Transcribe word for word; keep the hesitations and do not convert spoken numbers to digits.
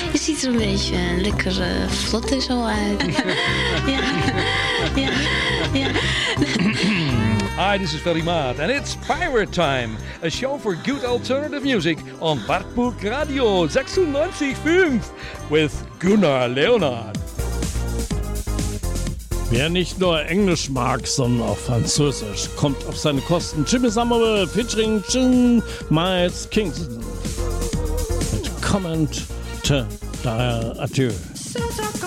Je ziet er een beetje uh, lekker uh, vlot en zo uit. ja, ja, ja. Hi, this is Ferry Maat, and it's Pirate Time, a show for good alternative music on Wartburg Radio sechsundneunzig Komma fünf with Gunnar Leonard. Wer nicht nur Englisch mag, sondern auch Französisch, kommt auf seine Kosten. Jimmy Somerville featuring Jim Miles Kingston. Mit Comment to Dire Adieu.